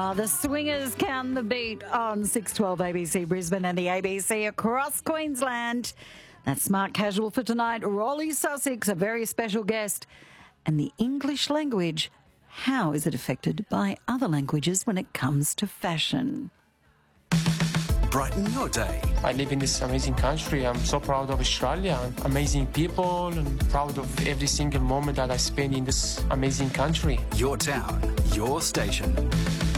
The Swingers count the beat on 612 ABC Brisbane and the ABC across Queensland. That's Smart Casual for tonight. Rolly Sussex, a very special guest. And the English language, how is it affected by other languages when it comes to fashion? Brighten your day. I live in this amazing country. I'm so proud of Australia. Amazing people, and proud of every single moment that I spend in this amazing country. Your town, your station.